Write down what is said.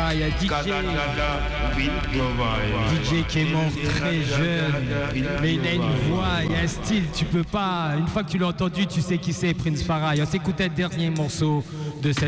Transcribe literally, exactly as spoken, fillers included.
Farah, il y a D J. D J qui est mort très jeune, mais il a une voix, il a un style, tu peux pas. Une fois que tu l'as entendu, tu sais qui c'est, Prince Farah. On s'écoutait le dernier morceau de cette